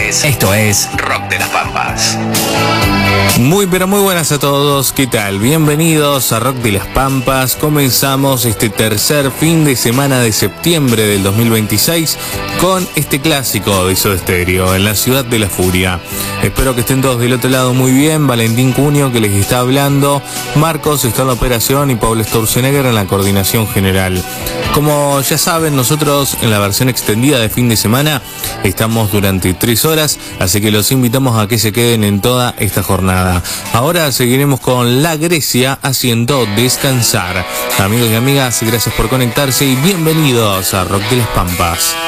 tardes. Esto es Rock de las Pampas. Muy pero muy buenas a todos, ¿qué tal? Bienvenidos a Rock de las Pampas. Comenzamos este tercer fin de semana de septiembre del 2026 con este clásico de Soda Stereo, En la Ciudad de la Furia. Espero que estén todos del otro lado muy bien. Valentín Cunio que les está hablando, Marcos está en la operación y Pablo Sturzenegger en la coordinación general. Como ya saben, nosotros en la versión extendida de fin de semana estamos durante 3 horas, así que los invitamos a que se queden en toda esta jornada. Ahora seguiremos con La Grecia haciendo Descansar. Amigos y amigas, gracias por conectarse y bienvenidos a Rock de las Pampas.